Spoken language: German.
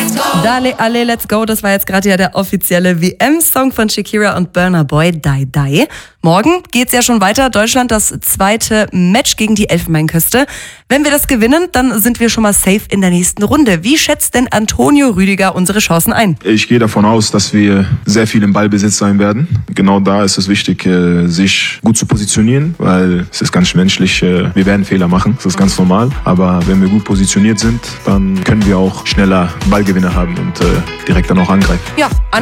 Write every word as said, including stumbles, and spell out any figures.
Dale, alle, let's go. Das war jetzt gerade ja der offizielle W M-Song von Shakira und Burna Boy, Die Die. Morgen geht's ja schon weiter. Deutschland das zweite Match gegen die Elfenbeinküste. Wenn wir das gewinnen, dann sind wir schon mal safe in der nächsten Runde. Wie schätzt denn Antonio Rüdiger unsere Chancen ein? Ich gehe davon aus, dass wir sehr viel im Ballbesitz sein werden. Genau da ist es wichtig, sich gut zu positionieren, weil es ist ganz menschlich. Wir werden Fehler machen, das ist ganz normal. Aber wenn wir gut positioniert sind, dann können wir auch schneller Ballgewinne haben und direkt dann auch angreifen. Ja,